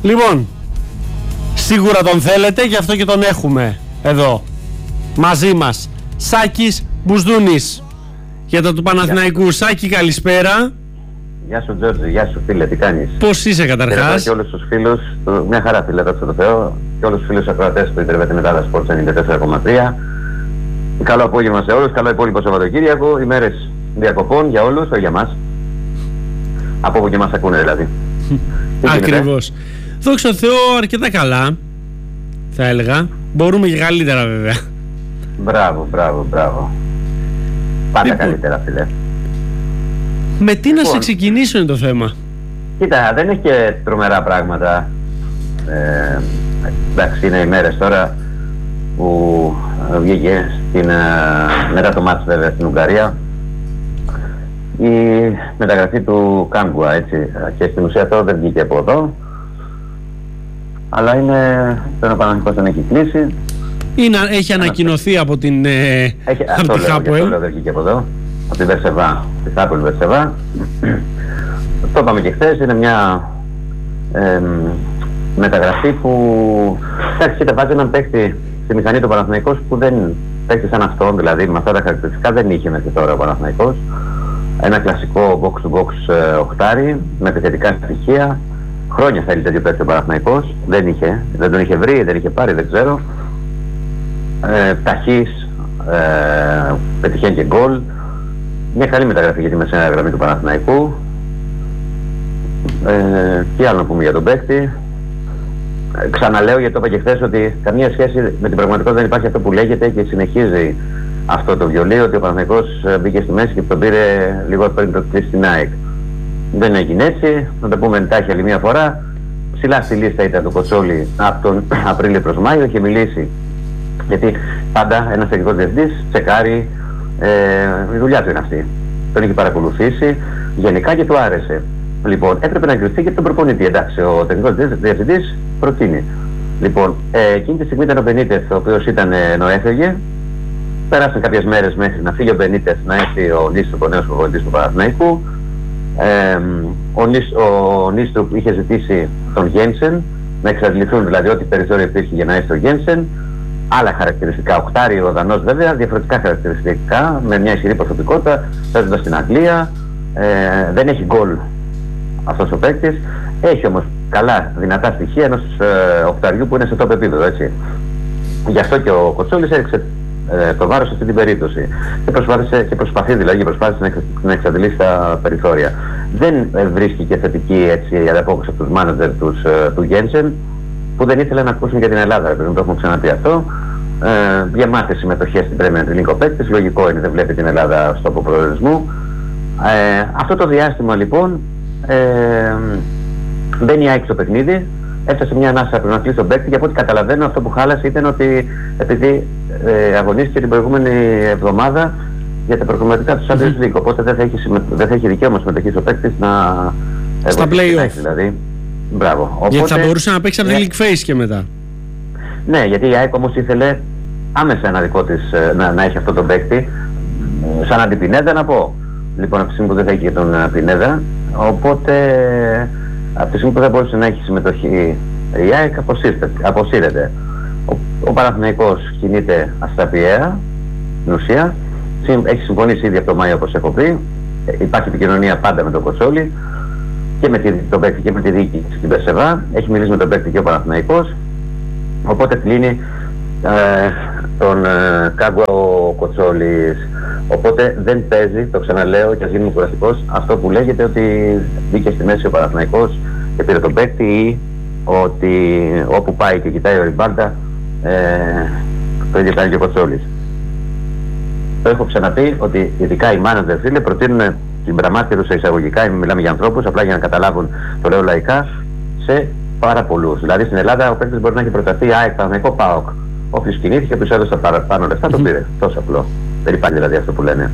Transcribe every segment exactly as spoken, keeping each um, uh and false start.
Λοιπόν, σίγουρα τον θέλετε, γι' αυτό και τον έχουμε εδώ μαζί μας. Σάκης Μπουσδούνης, για το του Παναθηναϊκού. Σάκη, καλησπέρα. Γεια σου Τζόρτζι, γεια σου φίλε, τι κάνεις? Πώς είσαι καταρχάς? Και όλους τους φίλους, μια χαρά φίλε, δόξα τω Θεώ, και όλους τους φίλους ακροατές του Ιντερνετ Ελλάδα Sports ενενήντα τέσσερα κόμμα τρία. Καλό απόγευμα σε όλους, καλό υπόλοιπο Σαββατοκύριακο, ημέρες διακοπών για όλους, όχι για μας. Από όπου και μας ακούνε δηλαδή. Ακριβώς. Δόξα τω Θεώ, αρκετά καλά, θα έλεγα. Μπορούμε και καλύτερα βέβαια. Μπράβο, μπράβο, μπράβο. Πάντα λοιπόν, καλύτερα φίλε. Με τι λοιπόν, να σε ξεκινήσω είναι το θέμα? Κοίτα, δεν έχει και τρομερά πράγματα. Ε, εντάξει, είναι οι μέρες τώρα που βγήκε στην, μετά το μάτς βέβαια στην Ουγγαρία η μεταγραφή του Κάγκουα, έτσι, και στην ουσία αυτό δεν βγήκε από εδώ, αλλά είναι τον Παναθηναϊκός δεν έχει κλείσει. Είναι, έχει ανακοινωθεί από την ε, έχει, από αυτό τη Χάπολ. Αυτό λέω, δεν βγήκε από εδώ, από τη Βερσεβά, τη Χάπολ Βερσεβά. Το είπαμε και χθες, είναι μια ε, μεταγραφή που εντάξει, βάζει έναν παίκτη στη μηχανή του Παναθηναϊκός που δεν παίκτη σαν αυτόν, δηλαδή με αυτά τα χαρακτηριστικά δεν είχε μέχρι τώρα ο Παναθηναϊκός. Ένα κλασικό box to box ε, οχτάρι με επιθετικά στοιχεία. Χρόνια θέλει τέτοιο παίκτη ο Παναθηναϊκός, δεν είχε, δεν τον είχε βρει, δεν είχε πάρει, δεν ξέρω. Ε, ταχύς, ε, πετυχαίνει και γκολ. Μια καλή μεταγραφή για τη μεσαία γραμμή του Παναθηναϊκού. Ε, τι άλλο να πούμε για τον παίκτη? Ε, ξαναλέω, γιατί το είπα και χθες, ότι καμία σχέση με την πραγματικότητα δεν υπάρχει αυτό που λέγεται και συνεχίζει αυτό το βιολί, ότι ο Παναθηναϊκός μπήκε στη μέση και τον πήρε λίγο πριν το κλείσει στην ΑΕΚ. Δεν έγινε έτσι, να το πούμε εντάχει άλλη μια φορά. Ψηλά στη λίστα ήταν το Κοτσόλι από τον Απρίλιο προς Μάιο, είχε μιλήσει. Γιατί πάντα ένας τεχνικός διευθυντής τσεκάρει, ε, η δουλειά του είναι αυτή. Τον είχε παρακολουθήσει γενικά και του άρεσε. Λοιπόν, έπρεπε να εγκριθεί και τον προπονητή. Εντάξει, ο τεχνικός διευθυντής προτείνει. Λοιπόν, ε, εκείνη τη στιγμή ήταν ο Μπενίτεθ, ο οποίος ήταν ενώ έφευγε. Πέρασαν κάποιες μέρες μέχρι να φύγει ο Μπενίτεθ, να έρθει ο Νίστρουπ, ο νέος προπονητής του Παναθηναϊκού. Ε, ο, Νίσ, ο Νίστρουπ είχε ζητήσει τον Γένσεν να εξαντληθούν, δηλαδή ό,τι περιθώριο υπήρχε για να έρθει ο Γένσεν. Άλλα χαρακτηριστικά, οχτάρι ο Δανός βέβαια, διαφορετικά χαρακτηριστικά, με μια ισχυρή προσωπικότητα, παίζοντας στην Αγγλία. Ε, δεν έχει γκολ αυτός ο παίκτης, έχει όμως καλά δυνατά στοιχεία ενός ε, οχταριού που είναι σε top επίπεδο, έτσι. Γι' αυτό και ο Κοτσόλης έριξε ε, το βάρος σε αυτή την περίπτωση και προσπάθησε και προσπαθεί δηλαδή και προσπάθησε να, εξ, να εξαντλήσει τα περιθώρια. Δεν ε, βρίσκει και θετική έτσι ανταπόκριση από τους μάνατζερ τους, ε, του Γένσεν, που δεν ήθελε να ακούσουν για την Ελλάδα, επειδή το έχουμε ξαναπεί αυτό. Ε, γεμάτες συμμετοχές στην Premier League ο παίκτης, λογικό είναι, δεν βλέπει την Ελλάδα στο προορισμού. Ε, αυτό το διάστημα λοιπόν ε, μπαίνει η ΑΕΚ στο παιχνίδι, έφτασε μια ανάσα πριν να κλείσει τον παίκτη και από ό,τι καταλαβαίνω αυτό που χάλασε ήταν ότι επειδή ε, αγωνίστηκε την προηγούμενη εβδομάδα για τα προκριματικά του Champions League, οπότε δεν θα έχει, δεν θα έχει δικαίωμα συμμετοχή ο παίκτης να... Στα play-off. Δηλαδή. Μπράβο. Οπότε, γιατί θα μπορούσε να παίξει από τη League Phase και μετά. Ναι, γιατί η ΑΕΚ όμως ήθελε άμεσα ένα δικό της να, να έχει αυτό τον παίκτη, σαν αντιπινέδα να πω. Λοιπόν, από τη στιγμή που δεν θα έχει και τον Πινέδα, οπότε από τη στιγμή που δεν μπορούσε να έχει συμμετοχή η ΑΕΚ αποσύρεται. Ο, ο Παναθηναϊκός κινείται αστραπιαία, στην ουσία, έχει συμφωνήσει ήδη από το Μάιο όπως έχω πει, υπάρχει επικοινωνία πάντα με τον Κοτσόλη και με τον παίκτη και με τη διοίκηση στην Βερσεβά, έχει μιλήσει με τον παίκτη και ο Παναθηναϊκός, οπότε κλείνει ε, τον ε, Κάγκουα ο Κοτσόλης. Οπότε δεν παίζει, το ξαναλέω και ας γίνουμε κουραστικός, αυτό που λέγεται ότι μπήκε στη μέση ο Παναθηναϊκός και πήρε τον παίκτη, ή ότι όπου πάει και κοιτάει ο Ριμπάντα ε, το ίδιο κάνει και ο Κοτσόλης. Το έχω ξαναπεί ότι ειδικά οι μάνατζερ φίλοι προτείνουν την πραμάτια σε εισαγωγικά, μιλάμε για ανθρώπους, απλά για να καταλάβουν, το λέω λαϊκά, σε πάρα πολλούς. Δηλαδή στην Ελλάδα ο παίκτης μπορεί να έχει προταθεί ΑΕΚ, Παναθηναϊκό, ΠΑΟΚ. Όποιος κινήθηκε, τους έδωσε παραπάνω λεφτά, το πήρε. Τόσο απλό. Δεν υπάρχει δηλαδή αυτό που λένε.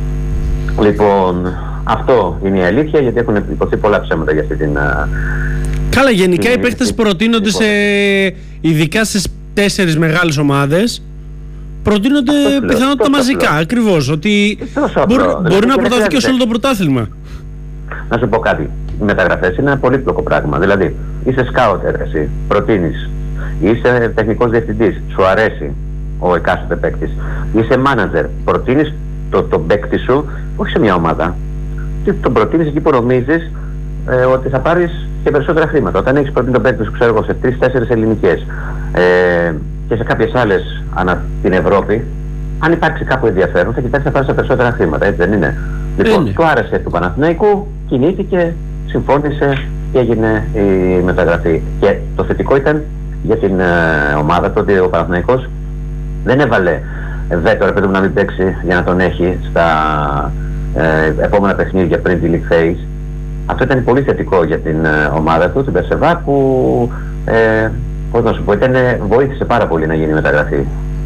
Λοιπόν, αυτό είναι η αλήθεια, γιατί έχουν υποθεί πολλά ψέματα για αυτή την... Καλά, γενικά την, οι παίκτες προτείνονται σε... ειδικά στις τέσσερις μεγάλες ομάδες, προτείνονται πιθανότητα μαζικά, απλό. Ακριβώς, ότι μπορεί, δηλαδή, μπορεί να προταθεί και σε όλο το πρωτάθλημα. Να σου πω κάτι. Οι μεταγραφές είναι ένα πολύπλοκο πράγμα. Δηλαδή, είσαι σκάουτερ εσύ, προτείνεις. Είσαι τεχνικός διευθυντής, σου αρέσει ο εκάστοτε παίκτης. Είσαι μάνατζερ, προτείνεις το, το παίκτη σου, όχι σε μια ομάδα. Και τον προτείνεις εκεί που νομίζεις ε, ότι θα πάρεις και περισσότερα χρήματα. Όταν έχεις προτείνει τον παίκτη σου, ξέρω εγώ, σε τρεις τέσσερις ελληνικές ε, και σε κάποιες άλλες ανά την Ευρώπη, αν υπάρξει κάπου ενδιαφέρον, θα κοιτάξει να πάρει περισσότερα χρήματα, έτσι δεν είναι? Λοιπόν, είναι. Του άρεσε του Παναθηναϊκού, κινήθηκε, συμφώνησε και έγινε η μεταγραφή. Και το θετικό ήταν για την ε, ομάδα του ότι ο Παναθηναϊκός δεν έβαλε βέτο, ρε παιδί μου, να μην παίξει για να τον έχει στα ε, επόμενα παιχνίδια πριν τη League Phase. Αυτό ήταν πολύ θετικό για την ε, ομάδα του, την Περσεβά, που ε, πώς να σου πω, ήταν, βοήθησε πάρα πολύ να γίνει η μεταγραφή.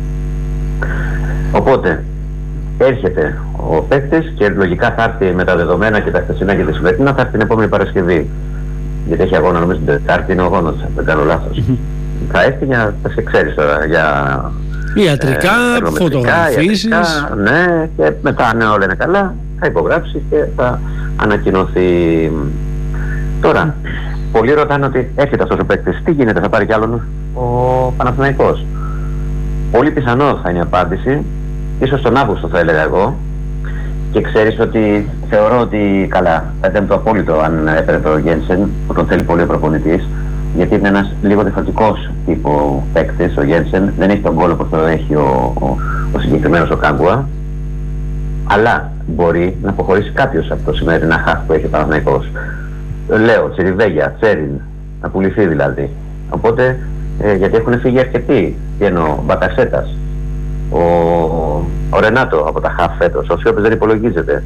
Οπότε έρχεται ο παίκτης και λογικά θα έρθει με τα δεδομένα και τα χθεσινά και τη σημερινά, θα έρθει την επόμενη Παρασκευή. Γιατί έχει αγώνα, νομίζω την Τετάρτη είναι ο αγώνας, δεν κάνω λάθος. Mm-hmm. Θα έρθει για, θα σε ξέρεις τώρα, για ιατρικά, ε, φωτογραφίσεις. Ναι, και μετά αν όλα είναι καλά, θα υπογράψει και θα ανακοινωθεί. Τώρα, mm. πολλοί ρωτάνε ότι έρχεται αυτός ο παίκτης, τι γίνεται, θα πάρει κι άλλον ο Παναθηναϊκός? Πολύ πιθανό θα είναι η απάντηση, ίσως τον Αύγουστο θα έλεγα εγώ, και ξέρεις ότι θεωρώ ότι καλά θα ήταν το απόλυτο αν έπαιρνε ο Γένσεν, που τον θέλει πολύ ο προπονητής, γιατί είναι ένας λίγο διαφορετικός τύπο παίκτης ο Γένσεν, δεν έχει τον γκολ όπως το έχει ο, ο, ο συγκεκριμένος ο Κάγκουα, αλλά μπορεί να αποχωρήσει κάποιος από το σημερινά χαφ που έχει ο Παναθηναϊκός. Λέω Τσιριβέγια, Τσέριν, να πουληθεί δηλαδή. Οπότε ε, γιατί έχουν φύγει αρκετοί, και εννοώ Μπακασέτας, ο, ο Ρενάτο από τα χαφ φέτος, ο Σιώπης δεν υπολογίζεται.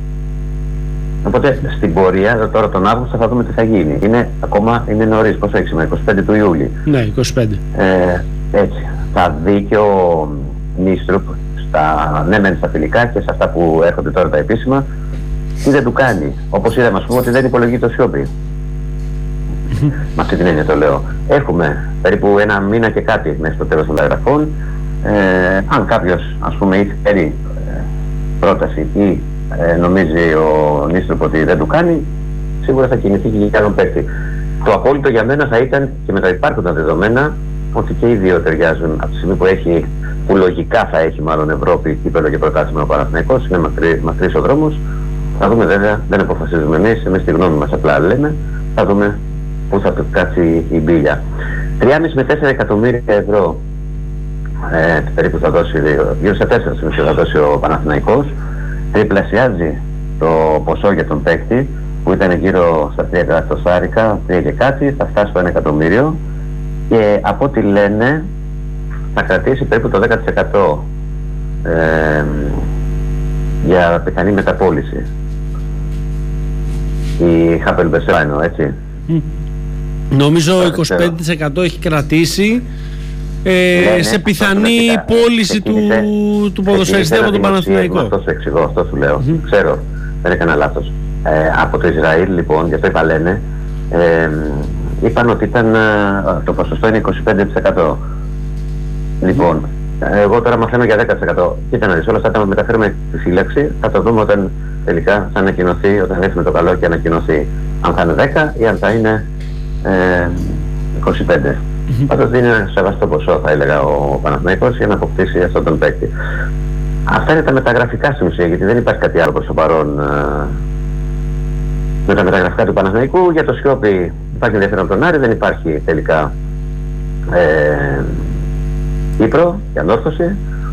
Οπότε στην πορεία τώρα τον Αύγουστο θα δούμε τι θα γίνει. Είναι ακόμα είναι νωρίς, πόσο έχει σήμερα, είκοσι πέντε του Ιούλη. Ναι, είκοσι πέντε. Ε, έτσι, θα δει και ο Νίστρουπ στα, ναι μεν στα φιλικά και σε αυτά που έρχονται τώρα τα επίσημα, τι δεν του κάνει. Όπως είδαμε, ας πούμε, ότι δεν υπολογίζει το Σιώπη. Με αυτή την έννοια το λέω. Έχουμε περίπου ένα μήνα και κάτι μέχρι το τέλος των μεταγραφών. Ε, αν κάποιος, ας πούμε, θέλει ε, πρόταση ή ε, νομίζει ο Νίστρουπ ότι δεν του κάνει, σίγουρα θα κινηθεί και για άλλον παίκτη. Το απόλυτο για μένα θα ήταν, και με τα υπάρχοντα δεδομένα, ότι και οι δύο ταιριάζουν από τη στιγμή που έχει, που λογικά θα έχει μάλλον Ευρώπη, κύπελλο και πρωτάθλημα ο Παναθηναϊκός, είναι μακρύ, μακρύς ο δρόμος. Θα δούμε βέβαια, δεν αποφασίζουμε εμείς, εμείς τη γνώμη μας απλά λέμε, θα δούμε πού θα κάτσει η μπίλια. τρία κόμμα πέντε με τέσσερα εκατομμύρια ευρώ ε, περίπου θα δώσει, γύρω στα τέσσερα θα δώσει ο Παναθηναϊκός, τριπλασιάζει το ποσό για τον παίκτη που ήταν γύρω στα τρία εκατοστάρικα, τρία και κάτι, θα φτάσει στο ένα εκατομμύριο και από ό,τι λένε θα κρατήσει περίπου το δέκα τοις εκατό ε, για πιθανή μεταπώληση. Η Χάπελ Μπεσέρα εννοώ, έτσι. Mm. Νομίζω είκοσι πέντε τοις εκατό έχει κρατήσει ε, ναι, ναι, σε πιθανή πώληση του, του ποδοσφαιριστή από τον Παναθηναϊκό. Αυτό σου εξηγώ, αυτό σου λέω. Mm-hmm. Ξέρω, δεν έκανα λάθος. Ε, από το Ισραήλ λοιπόν, γι' αυτό είπα λένε, ε, είπαν ότι ήταν, το ποσοστό είναι είκοσι πέντε τοις εκατό. Mm-hmm. Λοιπόν, εγώ τώρα μαθαίνω για δέκα τοις εκατό. Κοίτα να δεις, όλα αυτά τα μεταφέρουμε στη σύλλαξη, θα το δούμε όταν τελικά θα ανακοινωθεί, όταν έρθει με το καλό και ανακοινωθεί αν θα είναι δέκα ή αν θα είναι ε, είκοσι πέντε. Mm-hmm. Πάντως δίνει ένα σεβαστό ποσό, θα έλεγα, ο Παναθηναϊκός για να αποκτήσει αυτόν τον παίκτη. Αυτά είναι τα μεταγραφικά στην ουσία, γιατί δεν υπάρχει κάτι άλλο προς το παρόν ε, με τα μεταγραφικά του Παναθηναϊκού. Για το Σιώπη υπάρχει ενδιαφέρον από τον Άρη, δεν υπάρχει τελικά ε, Κύπρο και ανόρθωση.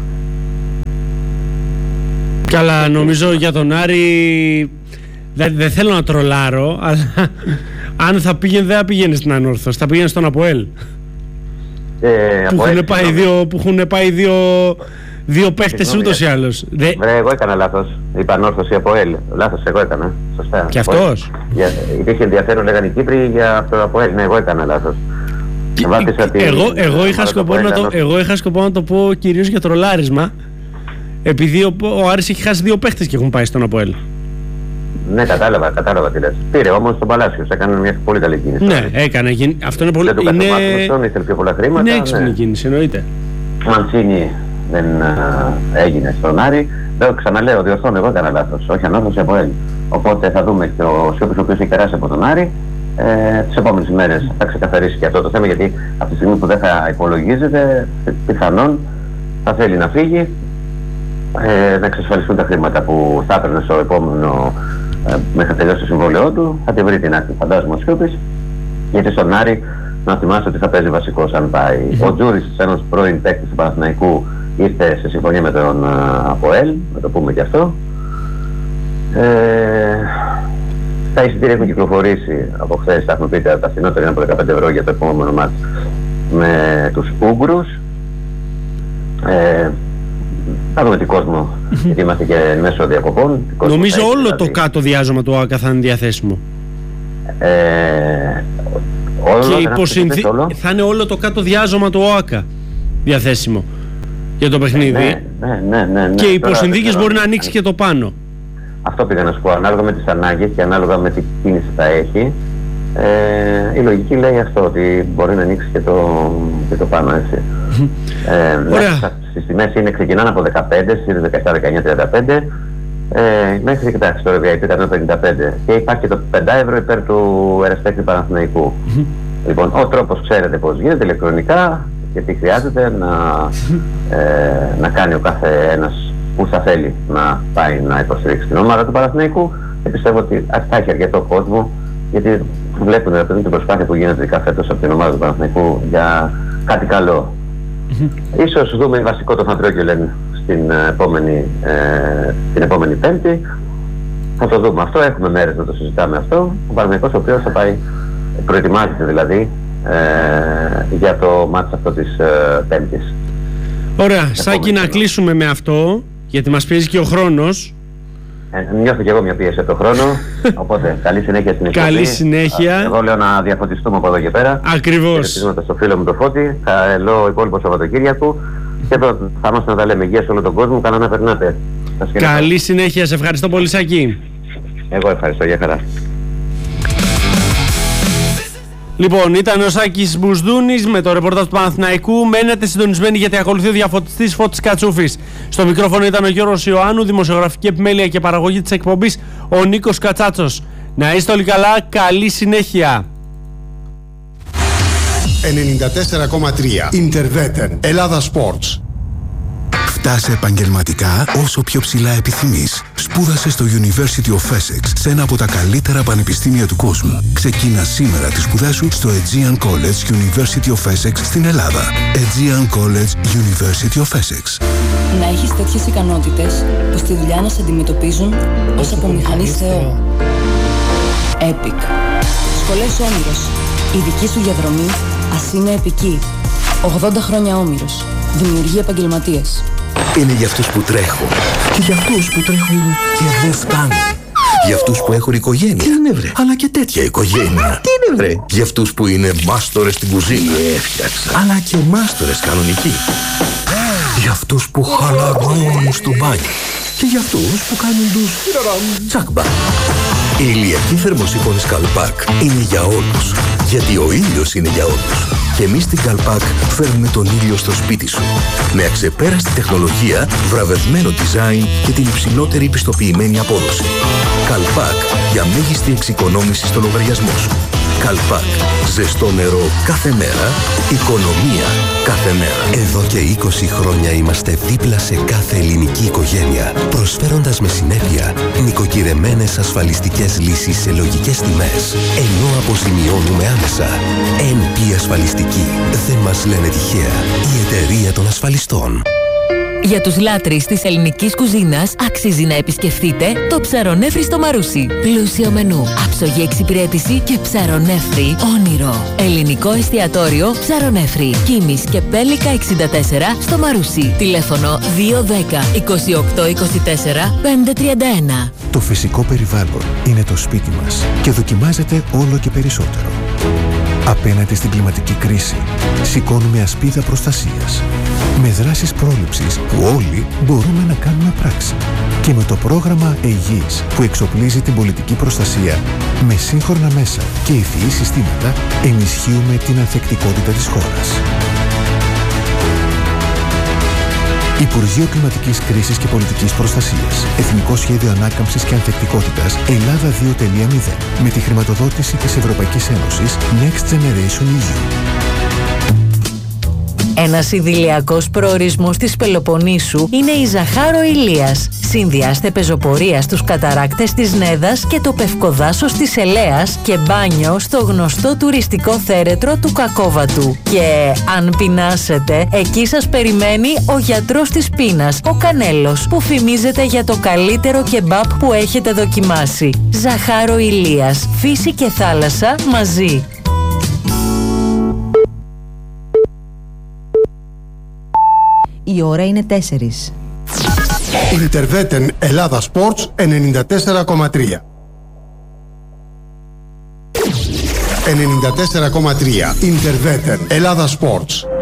Καλά, νομίζω για τον Άρη δεν δε θέλω να τρολάρω, αλλά αν θα πήγαινε δεν θα πήγαινε στην ανόρθωση, θα πήγαινε στον ΑΠΟΕΛ. Ε, που, έχουν έτσι, πάει δύο, που έχουν πάει δύο, δύο παίχτες ούτως ή άλλως. Βρε, εγώ έκανα λάθος. Είπα ανόρθωση ΑΠΟΕΛ. Λάθος εγώ έκανα. Σωστά. Και αυτός. Για, υπήρχε ενδιαφέρον, λέγανε οι Κύπροι για το ΑΠΟΕΛ. Ναι, εγώ έκανα λάθος. Και, ε, εγώ, εγώ, είχα σκοπό να το, εγώ είχα σκοπό να το πω κυρίως για τρολάρισμα. Επειδή ο, ο Άρης έχει χάσει δύο παίχτες και έχουν πάει στον ΑΠΟΕΛ. Ναι, κατάλαβα, κατάλαβα τι λες. Πήρε όμως τον Παλάσιος, έκανε μια πολύ καλή κίνηση. Ναι, έκανε. Αυτό είναι πολύ. Δεν το είναι... ήθελε πιο πολλά χρήματα. Είναι έξυπνη κίνηση, εννοείται. Μαντσίνη δεν uh, έγινε στον Άρη. Δεν ξαναλέω, διορθώνω, εγώ έκανα λάθος. Όχι ανόρθωση από έλλη. Οπότε θα δούμε και ο Σιώπης, ο οποίος έχει περάσει από τον Άρη, Ε, τις επόμενες ημέρες θα ξεκαθαρίσει και αυτό το θέμα, γιατί από τη στιγμή που δεν θα υπολογίζεται, πιθανόν θα θέλει να φύγει, ε, να εξασφαλιστούν τα χρήματα που θα έπαιρνε στο επόμενο, ε, μέχρι να τελειώσει το συμβόλαιό του. Θα τη βρει την άκρη, φαντάζομαι, ο Σιώπης, γιατί στον Άρη να θυμάσαι ότι θα παίζει βασικός αν πάει. Mm-hmm. Ο Τζούρις, ένας πρώην παίκτης του Παναθηναϊκού, ήρθε σε συμφωνία με τον ΑΠΟΕΛ, να το πούμε και αυτό. Ε, τα εισιτήρια έχουν κυκλοφορήσει από χθες, τα έχουμε πει, τα φθηνότερα είναι από δεκαπέντε ευρώ για το επόμενο μάτς με τους Ούγγρους. Ε, θα δούμε τι κόσμο, γιατί είμαστε και μέσω διακοπών. Νομίζω όλο δηλαδή το κάτω διάζωμα του ΟΑΚΑ θα είναι διαθέσιμο. Ε, όλο, και υποσυνθή... θα είναι όλο το κάτω διάζωμα του ΟΑΚΑ διαθέσιμο για το παιχνίδι. Ναι, ναι, ναι, ναι, ναι. Και υπό συνθήκες μπορεί να ανοίξει και το πάνω. Αυτό πήγα να σου πω, ανάλογα με τις ανάγκες και ανάλογα με τι κίνηση θα έχει. Ε, η λογική λέει αυτό, ότι μπορεί να ανοίξει και το, και το πάνω, έτσι. ε, Ωραία. Στις τιμές είναι, ξεκινάνε από δεκαπέντε, στις δεκαεπτά, δεκαεννιά, τριάντα πέντε, ε, μέχρι, κοιτάξτε, το βι άι πι ήταν πενήντα πέντε και υπάρχει και το πέντε ευρώ υπέρ του ερασιτέχνη Παναθηναϊκού. Λοιπόν, ο τρόπος ξέρετε πώς γίνεται, ηλεκτρονικά, γιατί χρειάζεται να, ε, να κάνει ο κάθε ένας που θα θέλει να πάει να υποστηρίξει την ομάδα του Παναθηναϊκού, και πιστεύω ότι θα έχει αρκετό κόσμο, γιατί βλέπουν δηλαδή, την προσπάθεια που γίνεται κάθε φέτος από την ομάδα του Παναθηναϊκού για κάτι καλό. Mm-hmm. Ίσως δούμε βασικό το Φαντρόκιολεν στην επόμενη, ε, την επόμενη Πέμπτη. Θα το δούμε αυτό, έχουμε μέρες να το συζητάμε αυτό. Ο Παναθηναϊκός ο οποίος θα πάει, προετοιμάζεται δηλαδή ε, για το μάτς αυτό της ε, Πέμπτης. Ωραία, Σάκη, να κλείσουμε με αυτό, γιατί μας πιέζει και ο χρόνος. Ε, νιώθω και εγώ μια πίεση από το χρόνο, οπότε καλή συνέχεια στην εκπομπή. Καλή συνέχεια. Εγώ λέω να διαφωτιστούμε από εδώ και πέρα. Ακριβώς. Χαιρετίζουμε στο φίλο μου το Φώτη, θα λέω υπόλοιπο Σαββατοκύριακο και εδώ θα είμαστε να τα λέμε υγεία σε όλο τον κόσμο, καλά να περνάτε. Καλή συνέχεια, σε ευχαριστώ πολύ Σάκη. Εγώ ευχαριστώ, για χαρά. Λοιπόν, ήταν ο Σάκης Μπουσδούνης με το ρεπορτάζ του Παναθηναϊκού. Μένετε συντονισμένοι γιατί ακολουθεί ο διαφωτιστής Φώτης Κατσούφης. Στο μικρόφωνο ήταν ο Γιώργος Ιωάννου, δημοσιογραφική επιμέλεια και παραγωγή της εκπομπής ο Νίκος Κατσάτσος. Να είστε όλοι καλά, καλή συνέχεια. ενενήντα τέσσερα κόμμα τρία Interveten Ελλάδα Sports. Φτάσε επαγγελματικά όσο πιο ψηλά επιθυμείς. Σπούδασε στο University of Essex, σε ένα από τα καλύτερα πανεπιστήμια του κόσμου. Ξεκίνα σήμερα τις σπουδές σου στο Aegean College University of Essex στην Ελλάδα. Aegean College University of Essex. Να έχεις τέτοιες ικανότητες που στη δουλειά να σε αντιμετωπίζουν ως από μηχανής Θεό. Epic. Σχολές Όμηρος. Η δική σου διαδρομή ας είναι επική. ογδόντα χρόνια Όμηρος. Δημιουργεί επαγγελματίες. Είναι για αυτούς που τρέχουν και για αυτούς που τρέχουν και δεν φτάνουν. Για αυτούς που έχουν οικογένεια. Τι είναι βρε. Αλλά και τέτοια οικογένεια. Τι είναι βρε. Για αυτούς που είναι μάστορες στην κουζίνα. Έφτιαξα. Αλλά και μάστορες κανονικοί. Για αυτούς που χαλαρώνουν στο μπάνιο. Και για αυτούς που κάνουν τους τσακμπα. Η ηλιακή θερμοσύφωνη Καλπάκ είναι για όλους. Γιατί ο ήλιος είναι για όλους. Και εμείς στην Καλπάκ φέρνουμε τον ήλιο στο σπίτι σου. Με αξεπέραστη τεχνολογία, βραβευμένο design και την υψηλότερη πιστοποιημένη απόδοση. Καλπάκ για μέγιστη εξοικονόμηση στο λογαριασμό σου. Καλπάκ. Ζεστό νερό κάθε μέρα. Οικονομία κάθε μέρα. Εδώ και είκοσι χρόνια είμαστε δίπλα σε κάθε ελληνική οικογένεια, προσφέροντας με συνέπεια νοικοκυρεμένες ασφαλιστικές λύσεις σε λογικές τιμές, ενώ αποζημιώνουμε άμεσα. εν πι Ασφαλιστική. Δεν μας λένε τυχαία. Η εταιρεία των ασφαλιστών. Για τους λάτρεις της ελληνικής κουζίνας αξίζει να επισκεφτείτε το Ψαρονέφρι στο Μαρούσι. Πλούσιο μενού, άψογη εξυπηρέτηση και ψαρονέφρι όνειρο. Ελληνικό εστιατόριο Ψαρονέφρι. Κίμης και Πέλικα εξήντα τέσσερα στο Μαρούσι. Τηλέφωνο δύο δέκα είκοσι οκτώ είκοσι τέσσερα πεντακόσια τριάντα ένα. Το φυσικό περιβάλλον είναι το σπίτι μας και δοκιμάζεται όλο και περισσότερο. Απέναντι στην κλιματική κρίση, σηκώνουμε ασπίδα προστασίας. Με δράσεις πρόληψης που όλοι μπορούμε να κάνουμε πράξη. Και με το πρόγραμμα Αιγής που εξοπλίζει την πολιτική προστασία με σύγχρονα μέσα και ευφυή συστήματα, ενισχύουμε την ανθεκτικότητα της χώρας. Υπουργείο Κλιματικής Κρίσης και Πολιτικής Προστασίας. Εθνικό Σχέδιο Ανάκαμψης και Ανθεκτικότητας Ελλάδα δύο τελεία μηδέν. Με τη χρηματοδότηση της Ευρωπαϊκής Ένωσης Next Generation ι γιου. Ένας ιδηλιακός προορισμός της Πελοποννήσου είναι η Ζαχάρο Ηλίας. Συνδυάστε πεζοπορία στους καταράκτες της Νέδας και το πευκοδάσος της Ελέας και μπάνιο στο γνωστό τουριστικό θέρετρο του Κακόβατου. Και αν πεινάσετε, εκεί σας περιμένει ο γιατρός της πείνας, ο Κανέλος, που φημίζεται για το καλύτερο κεμπάπ που έχετε δοκιμάσει. Ζαχάρο Ηλίας, φύση και θάλασσα μαζί. Η ώρα είναι τέσσερις. Ιντερβέτεν Ελλάδα Sports ενενήντα τέσσερα κόμμα τρία. ενενήντα τέσσερα κόμμα τρία Ιντερβέτεν Ελλάδα Sports.